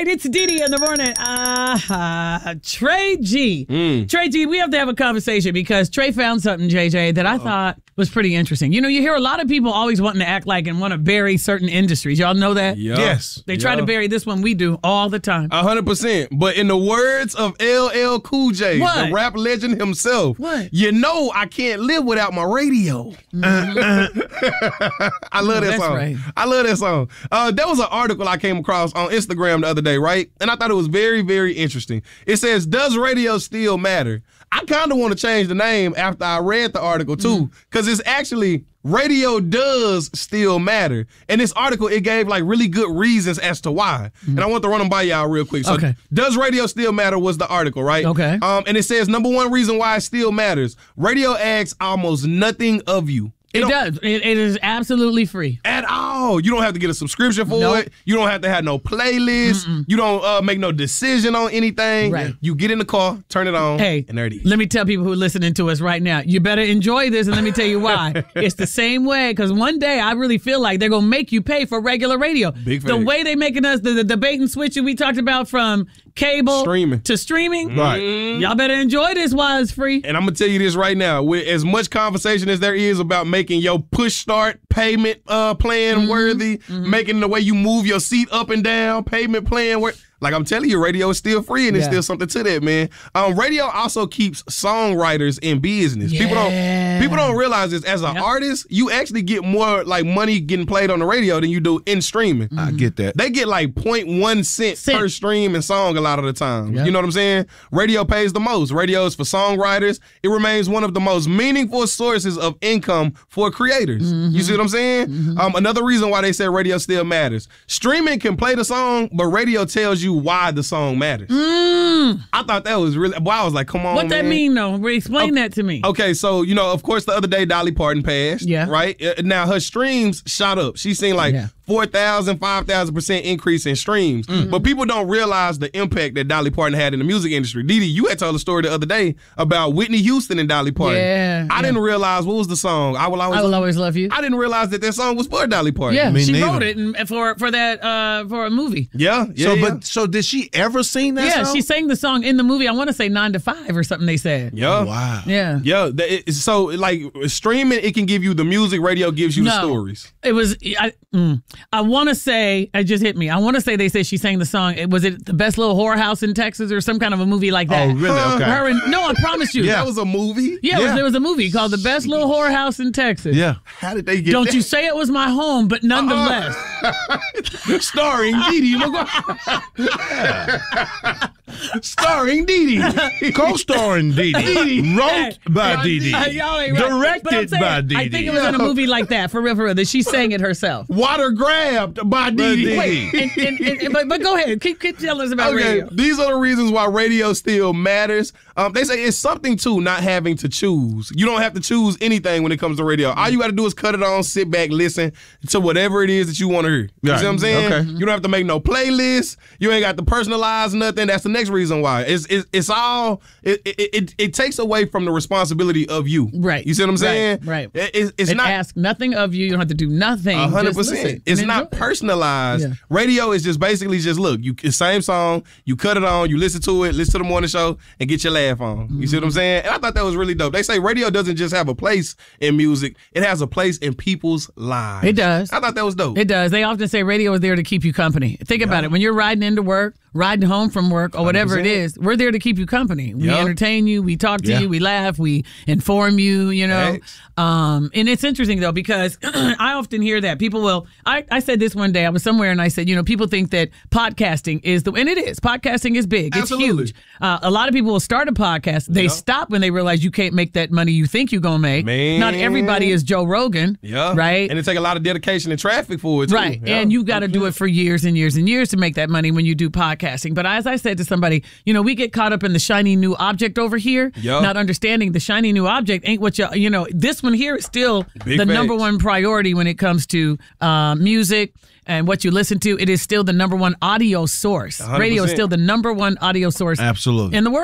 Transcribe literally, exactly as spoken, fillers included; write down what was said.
right, it's Didi in the morning. Uh, Trey G. Mm. Trey G, we have to have a conversation because Trey found something, J J, that I Uh-oh. thought was pretty interesting. You know, you hear a lot of people always wanting to act like and want to bury certain industries. Y'all know that? Yep. Yes. They try yep. to bury this one. We do all the time. A hundred percent. But in the words of L L Cool J, what? the rap legend himself, what? You know I can't live without my radio. Mm-hmm. I love no, that song. Right. I love that song. Uh, there was an article I came across on Instagram the other day, right? And I thought it was very, very interesting. It says, does radio still matter? I kind of want to change the name after I read the article, too, because mm-hmm. it's actually... Radio does still matter. In this article, it gave like really good reasons as to why. Mm-hmm. And I want to run them by y'all real quick. So, okay. Does radio still matter was the article, right? Okay. Um, and it says, number one reason why it still matters, radio asks almost nothing of you. It, it does. It, it is absolutely free. At all. You don't have to get a subscription for nope. it. You don't have to have no playlist. Mm-mm. You don't uh, make no decision on anything. Right. You get in the car, turn it on, hey, and there it is. Let me tell people who are listening to us right now, you better enjoy this, and let me tell you why. It's the same way, because one day I really feel like they're going to make you pay for regular radio. Big the fact. way they making us, the, the debate and switching we talked about from cable streaming. to streaming. Right. Mm-hmm. Y'all better enjoy this while it's free. And I'm going to tell you this right now. With as much conversation as there is about making your push start payment uh, plan mm-hmm. worthy, mm-hmm. making the way you move your seat up and down, payment plan worthy. Like I'm telling you, radio is still free, and yeah. there's still something to that, man. Um, radio also keeps songwriters in business. Yeah. People don't people don't realize this. As an yep. artist, you actually get more like money getting played on the radio than you do in streaming. Mm-hmm. I get that. They get like zero point one cent, cent per stream and song a lot of the time. Yep. You know what I'm saying? Radio pays the most. Radio is for songwriters. It remains one of the most meaningful sources of income for creators. Mm-hmm. You see what I'm saying? Mm-hmm. Um, another reason why they say radio still matters. Streaming can play the song, but radio tells you why the song matters. Mm. I thought that was really, well, I was like, come on, What man. that mean, though? Explain okay. that to me. Okay, so, you know, of course, the other day, Dolly Parton passed. Yeah. Right? Now, her streams shot up. She's seen like yeah. four thousand, five thousand percent increase in streams. Mm-hmm. But people don't realize the impact that Dolly Parton had in the music industry. Didi, you had told a story the other day about Whitney Houston and Dolly Parton. Yeah. I yeah. didn't realize, what was the song? I Will Always, I will always Love You. I didn't realize that that song was for Dolly Parton. Yeah, Me she neither. wrote it and for for that uh, for a movie. Yeah, yeah. So, yeah. but so did she ever sing that yeah, song? she sang the song in the movie. I want to say nine to five or something they said. Yeah. Oh, wow. Yeah. Yeah. It, so, like, streaming, it can give you the music. Radio gives you no, the stories. It was, I, mm, I want to say, it just hit me. I want to say they said she sang the song. It, was it The Best Little Whorehouse in Texas or some kind of a movie like that? Oh, really? Okay. Her and, no, I promise you. Yeah. That was a movie? Yeah, yeah. It was, there was a movie called The Best Little Whorehouse in Texas. Yeah. How did they get Don't that? you say it was my home, but nonetheless. Uh-uh. Starring Didi. Starring Didi. Co-starring Didi. Wrote by Didi. Uh, y'all ain't right. Directed saying, by Didi. I think it was in a movie like that, for real, for real, that she sang it herself. Water grabbed by Didi. Wait, and, and, and, but, but go ahead. Keep, keep telling us about okay, radio. These are the reasons why radio still matters. Um, they say it's something, too, not having to choose. You don't have to choose anything when it comes to radio. All you got to do is cut it on, sit back, listen to whatever it is that you want to hear. You right. see what I'm saying? Okay. You don't have to make no playlist. You ain't got to personalize nothing. That's the next reason why. It's it's, it's all, it, it it it takes away from the responsibility of you. Right. You see what I'm saying? Right. right. It, it's it not. ask nothing of you. You don't have to do nothing. one hundred percent. It's not personalized. Yeah. Radio is just basically just, look, you same song, you cut it on, you listen to it, listen to the morning show, and get your laugh on. Mm-hmm. You see what I'm saying? And I thought that was really dope. They say radio doesn't just have a place in music, it has a place in people's lives. It does. I thought that was dope. It does. They often say radio is there to keep you company. Think yeah. about it. When you're riding into work, riding home from work, or whatever one hundred percent. It is, we're there to keep you company. We yep. entertain you, we talk to yeah. you, we laugh, we inform you, you know. Um, and it's interesting, though, because I often hear that. People will, I, I said this one day, I was somewhere and I said, you know, people think that podcasting is the, and it is. Podcasting is big. Absolutely. It's huge. Uh, a lot of people will start a podcast. They yep. stop when they realize you can't make that money you think you're going to make. Man. Not everybody is Joe Rogan. Yeah. Right? And it take a lot of dedication and traffic for it, too. Right. Yeah. And you've got to do it for years and years and years to make that money when you do podcasting. But as I said to somebody, you know, we get caught up in the shiny new object over here, yep. not understanding the shiny new object ain't what you, you know, this one here is still Big the facts. number one priority when it comes to uh, music and what you listen to. It is still the number one audio source. one hundred percent. Radio is still the number one audio source Absolutely. in the world.